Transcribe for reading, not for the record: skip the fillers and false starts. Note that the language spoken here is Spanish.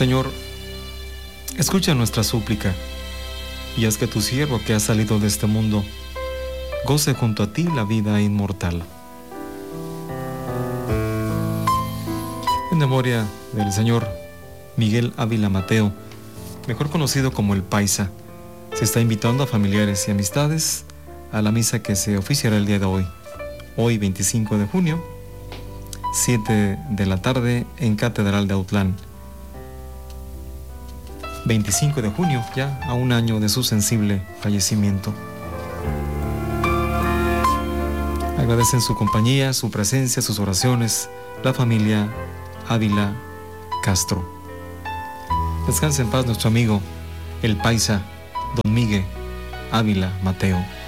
Señor, escucha nuestra súplica y haz que tu siervo que ha salido de este mundo goce junto a ti la vida inmortal. En memoria del señor Miguel Ávila Mateo, mejor conocido como el Paisa, se está invitando a familiares y amistades a la misa que se oficiará el día de hoy 25 de junio, 7 de la tarde en Catedral de Autlán. 25 de junio, ya a un año de su sensible fallecimiento. Agradecen su compañía, su presencia, sus oraciones, la familia Ávila Castro. Descanse en paz nuestro amigo, el Paisa, don Miguel Ávila Mateo.